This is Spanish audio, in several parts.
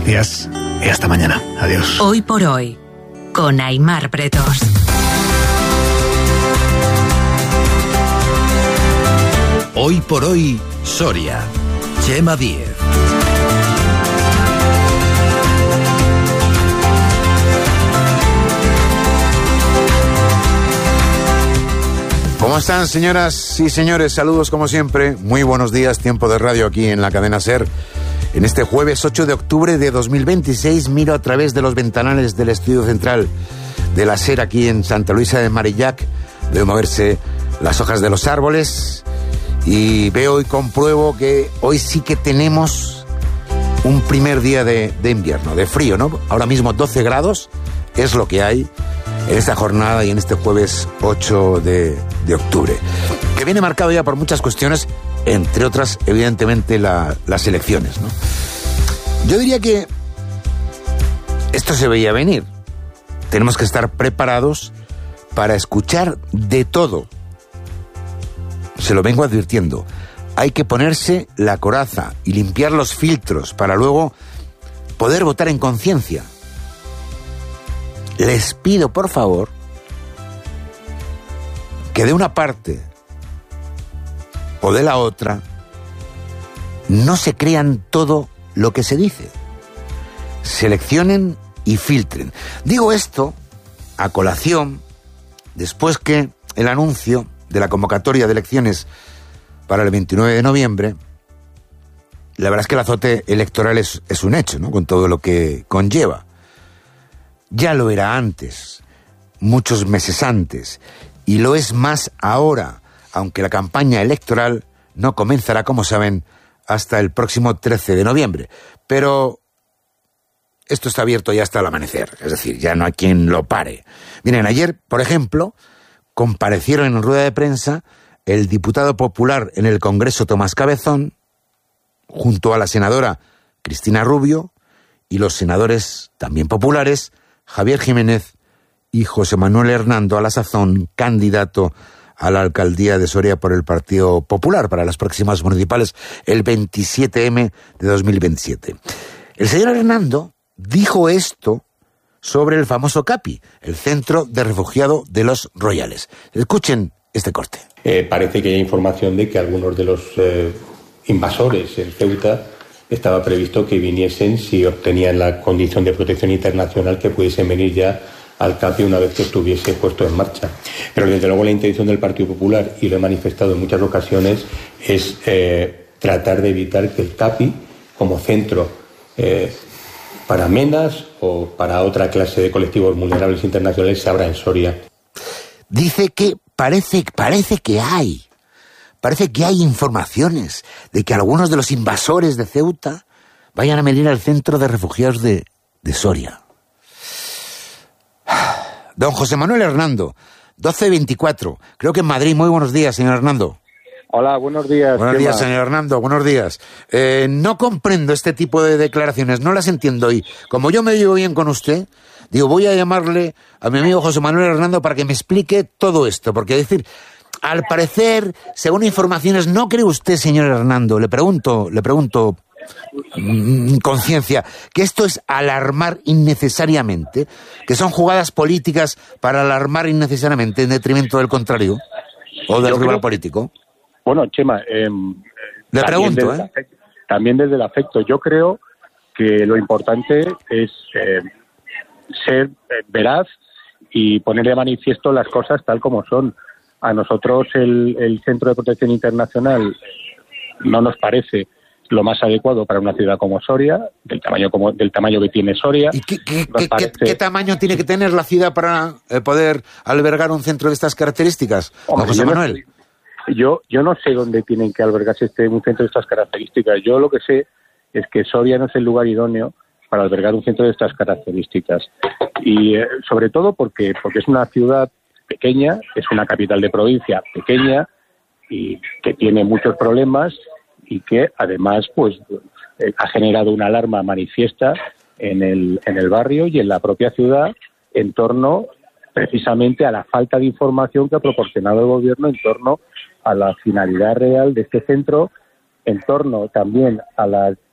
Gracias y hasta mañana. Adiós. Hoy por hoy, con Aimar Pretos. Hoy por hoy, Soria. Chema Díez. ¿Cómo están, señoras y señores? Saludos como siempre. Muy buenos días, tiempo de radio aquí en la cadena SER. En este jueves 8 de octubre de 2026 miro a través de los ventanales del estudio central de la SER aquí en Santa Luisa de Marillac. Veo moverse las hojas de los árboles y veo y compruebo que hoy sí que tenemos un primer día de invierno, de frío, ¿no? Ahora mismo 12 grados es lo que hay en esta jornada y en este jueves 8 de octubre, que viene marcado ya por muchas cuestiones, entre otras, evidentemente, las elecciones, ¿no? Yo diría que esto se veía venir. Tenemos que estar preparados para escuchar de todo. Se lo vengo advirtiendo. Hay que ponerse la coraza y limpiar los filtros para luego poder votar en conciencia. Les pido, por favor, que de una parte o de la otra no se crean todo lo que se dice. Seleccionen y filtren. Digo esto a colación después que el anuncio de la convocatoria de elecciones para el 29 de noviembre, la verdad es que el azote electoral es un hecho, ¿no? Con todo lo que conlleva. Ya lo era antes, muchos meses antes, y lo es más ahora, aunque la campaña electoral no comenzará, como saben, hasta el próximo 13 de noviembre. Pero esto está abierto ya hasta el amanecer, es decir, ya no hay quien lo pare. Miren, ayer, por ejemplo, comparecieron en rueda de prensa el diputado popular en el Congreso Tomás Cabezón, junto a la senadora Cristina Rubio, y los senadores también populares, Javier Jiménez y José Manuel Hernando, a la sazón candidato a la alcaldía de Soria por el Partido Popular para las próximas municipales, el 27M de 2027. El señor Hernando dijo esto sobre el famoso CAPI, el Centro de Refugiado de los Royales. Escuchen este corte. Parece que hay información de que algunos de los invasores en Ceuta estaba previsto que viniesen, si obtenían la condición de protección internacional, que pudiesen venir ya al CAPI una vez que estuviese puesto en marcha. Pero desde luego la intención del Partido Popular, y lo he manifestado en muchas ocasiones, es tratar de evitar que el CAPI, como centro para MENAS o para otra clase de colectivos vulnerables internacionales, se abra en Soria. Dice que parece que hay informaciones de que algunos de los invasores de Ceuta vayan a venir al centro de refugiados de Soria. Don José Manuel Hernando, 12:24, creo que en Madrid. Muy buenos días, señor Hernando. Hola, buenos días. Buenos días, señor Hernando, buenos días. No comprendo este tipo de declaraciones, no las entiendo, y como yo me llevo bien con usted, digo, voy a llamarle a mi amigo José Manuel Hernando para que me explique todo esto, porque decir, al parecer, según informaciones, ¿no cree usted, señor Hernando, le pregunto, conciencia, que esto es alarmar innecesariamente, que son jugadas políticas para alarmar innecesariamente en detrimento del contrario o del rival político? Bueno, Chema, le pregunto, también desde el afecto, yo creo que lo importante es ser veraz y poner de manifiesto las cosas tal como son. A nosotros el Centro de Protección Internacional no nos parece lo más adecuado para una ciudad como Soria, del tamaño que tiene Soria. ¿Y qué tamaño tiene que tener la ciudad para poder albergar un centro de estas características? Hombre, José Manuel. Yo no sé dónde tienen que albergarse un centro de estas características. Yo lo que sé es que Soria no es el lugar idóneo para albergar un centro de estas características. Y sobre todo porque es una ciudad pequeña, es una capital de provincia pequeña y que tiene muchos problemas y que además ha generado una alarma manifiesta en el barrio y en la propia ciudad en torno precisamente a la falta de información que ha proporcionado el gobierno en torno a la finalidad real de este centro, en torno también a las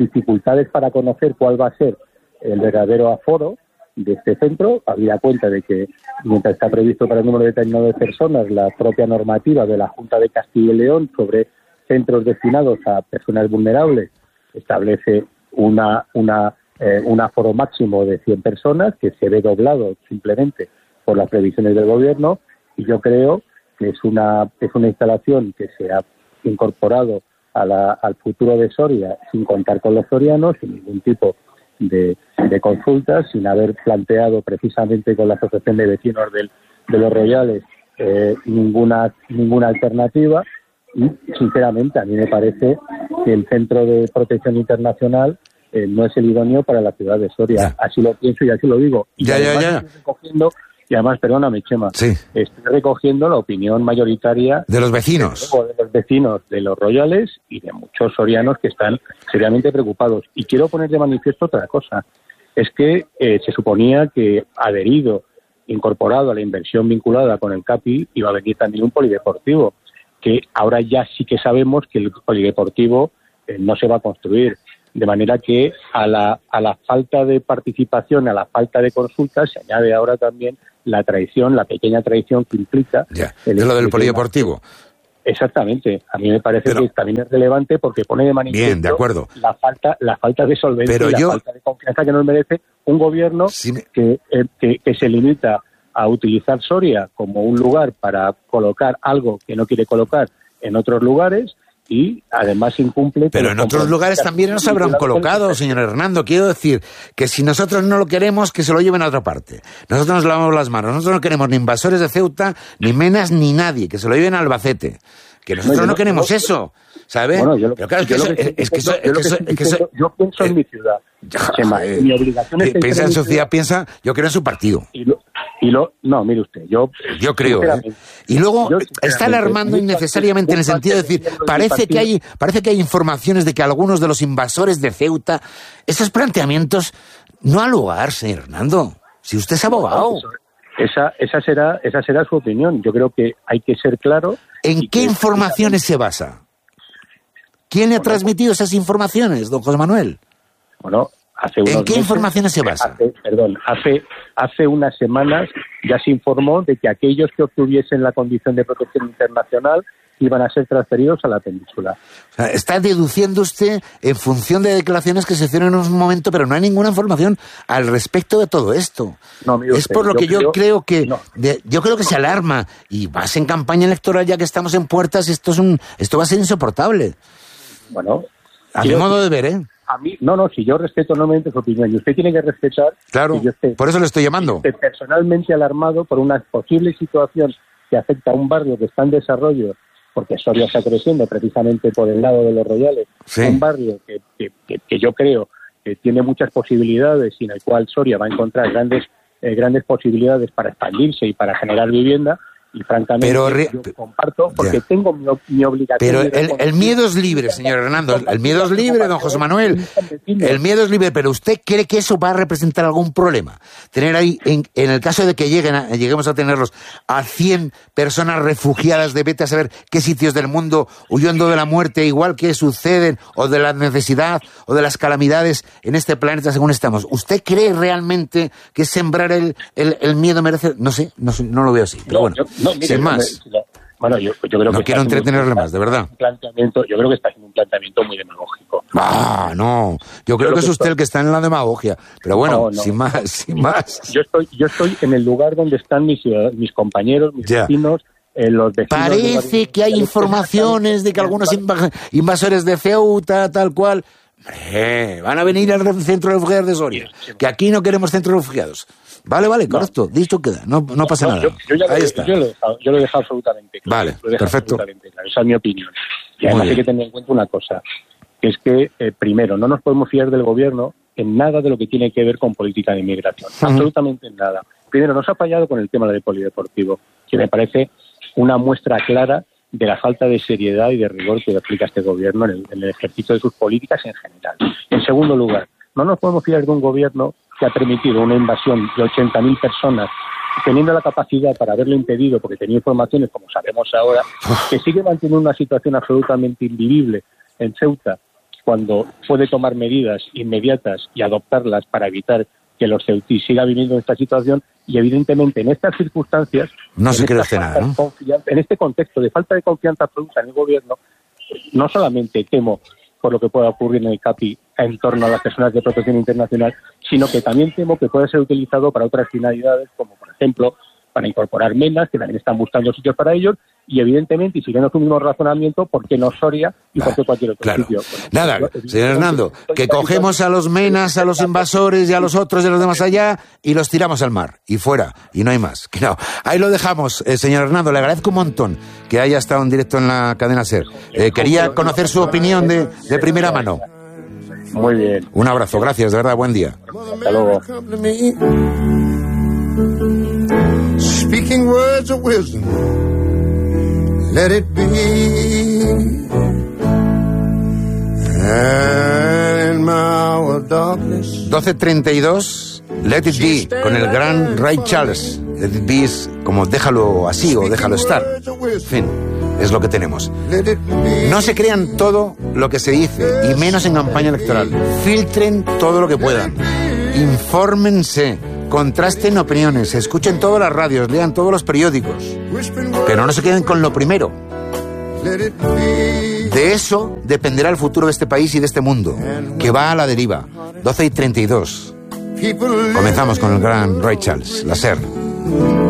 dificultades para conocer cuál va a ser el verdadero aforo de este centro, habida cuenta de que mientras está previsto para el número determinado de personas, la propia normativa de la Junta de Castilla y León sobre centros destinados a personas vulnerables establece un aforo máximo de 100 personas que se ve doblado simplemente por las previsiones del gobierno, y yo creo que es una instalación que se ha incorporado al futuro de Soria sin contar con los sorianos, sin ningún tipo de consultas, sin haber planteado precisamente con la Asociación de Vecinos de los Royales ninguna alternativa. Y sinceramente a mí me parece que el Centro de Protección Internacional no es el idóneo para la ciudad de Soria. Así lo pienso y así lo digo. Y además, perdóname, Chema, estoy recogiendo la opinión mayoritaria de los vecinos. De los vecinos de los Royales y de muchos sorianos que están seriamente preocupados. Y quiero poner de manifiesto otra cosa. Es que se suponía que adherido, incorporado a la inversión vinculada con el CAPI, iba a venir también un polideportivo, que ahora ya sí que sabemos que el polideportivo no se va a construir. De manera que a la falta de participación, a la falta de consultas, se añade ahora también la traición, la pequeña traición que implica... de lo del polideportivo. Exactamente. A mí me parece que también es relevante porque pone de manifiesto bien, de acuerdo. la falta de solvencia y la falta de confianza que nos merece un gobierno que se limita a utilizar Soria como un lugar para colocar algo que no quiere colocar en otros lugares, y además incumple... Pero en otros lugares también nos habrán colocado, señor Hernando. Quiero decir que si nosotros no lo queremos, que se lo lleven a otra parte. Nosotros nos lavamos las manos. Nosotros no queremos ni invasores de Ceuta, ni Menas, ni nadie. Que se lo lleven a Albacete. Que nosotros no queremos eso, ¿sabes? Bueno, pero claro, yo pienso en mi ciudad. Mi obligación es... Piensa en su ciudad, yo creo en su partido. No, mire usted, yo creo, Y luego está alarmando innecesariamente en el sentido de decir, parece que hay informaciones de que algunos de los invasores de Ceuta, esos planteamientos no ha lugar, señor Hernando. Si usted es abogado. Esa será su opinión. Yo creo que hay que ser claro. ¿En qué informaciones se basa? ¿Quién le ha transmitido esas informaciones, don José Manuel? Bueno, ¿en qué informaciones se basa? Hace unas semanas ya se informó de que aquellos que obtuviesen la condición de protección internacional iban a ser transferidos a la península. O sea, está deduciendo usted en función de declaraciones que se hicieron en un momento, pero no hay ninguna información al respecto de todo esto. No, mire usted, es por lo que yo creo que se alarma, y vas en campaña electoral ya que estamos en puertas, esto va a ser insoportable. Bueno, a mi modo de ver, A mí, si yo respeto enormemente su opinión y usted tiene que respetar... Claro, por eso le estoy llamando. Estoy personalmente alarmado por una posible situación que afecta a un barrio que está en desarrollo, porque Soria está creciendo precisamente por el lado de los Royales, un barrio que yo creo que tiene muchas posibilidades y en el cual Soria va a encontrar grandes posibilidades para expandirse y para generar vivienda. Y francamente yo comparto porque tengo mi obligación. Pero el miedo es libre, señor Hernando. El miedo es libre, don José Manuel. El miedo es libre, pero ¿usted cree que eso va a representar algún problema? Tener ahí, en el caso de que lleguemos a tenerlos a 100 personas refugiadas de vete a saber qué sitios del mundo, huyendo de la muerte, igual que suceden, o de la necesidad, o de las calamidades en este planeta según estamos. ¿Usted cree realmente que sembrar el miedo merece? No sé, no lo veo así, pero bueno. Sin más. Bueno, yo creo no que quiero entretenerle más, de verdad. Yo creo que está haciendo un planteamiento muy demagógico. No. Yo creo que es usted el que está en la demagogia. Pero bueno, sin más. Yo estoy en el lugar donde están mis compañeros, mis vecinos, los vecinos. Parece que hay informaciones de que algunos invasores de Ceuta, tal cual... Hombre, van a venir al centro de refugiados de Soria. Que aquí no queremos centros de refugiados. Vale, correcto. Dicho queda. No pasa nada. Ahí está. Yo lo he dejado absolutamente claro. Vale, perfecto. Esa es mi opinión. Y además hay que tener en cuenta una cosa. Que es que, primero, no nos podemos fiar del gobierno en nada de lo que tiene que ver con política de inmigración. Absolutamente en nada. Primero, nos ha fallado con el tema del polideportivo, que me parece una muestra clara de la falta de seriedad y de rigor que aplica este gobierno en el ejercicio de sus políticas en general. En segundo lugar, no nos podemos fiar de un gobierno que ha permitido una invasión de 80.000 personas, teniendo la capacidad para haberlo impedido, porque tenía informaciones, como sabemos ahora, que sigue manteniendo una situación absolutamente invivible en Ceuta, cuando puede tomar medidas inmediatas y adoptarlas para evitar que los ceutís sigan viviendo en esta situación, y evidentemente en estas circunstancias, no se cree usted nada, ¿no? En este contexto de falta de confianza absoluta en el gobierno, no solamente temo por lo que pueda ocurrir en el CAPI en torno a las personas de protección internacional, sino que también temo que pueda ser utilizado para otras finalidades, como por ejemplo para incorporar menas, que también están buscando sitios para ellos, y evidentemente, y siguiendo su mismo razonamiento, ¿por qué no Soria y por qué cualquier otro sitio? Bueno, nada, señor Hernando, que cogemos a los menas, a los invasores y a los otros y a los demás allá y los tiramos al mar y fuera, y no hay más. Que no. Ahí lo dejamos, señor Hernando, le agradezco un montón que haya estado en directo en la cadena SER. Quería conocer su opinión de primera mano. Muy bien. Un abrazo, gracias, de verdad, buen día. Hasta luego. Speaking words of wisdom, let it be. And in my hour darkness. 12:32, Let It Be, con el gran Ray Charles. Let It Be es como déjalo así o déjalo estar. En fin, es lo que tenemos. No se crean todo lo que se dice, y menos en campaña electoral. Filtren todo lo que puedan. Infórmense. Contrasten opiniones, escuchen todas las radios, lean todos los periódicos, pero no se queden con lo primero. De eso dependerá el futuro de este país y de este mundo, que va a la deriva. 12:32. Comenzamos con el gran Ray Charles, la SER.